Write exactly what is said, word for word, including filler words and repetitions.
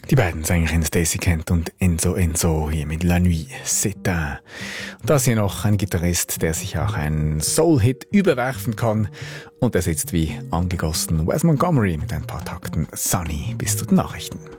Die beiden Sängerinnen Stacey Kent und Enzo Enzo hier mit La Nuit, c'est un. Und das hier noch ein Gitarrist, der sich auch einen Soul-Hit überwerfen kann. Und der sitzt wie angegossen Wes Montgomery mit ein paar Takten Sunny bis zu den Nachrichten.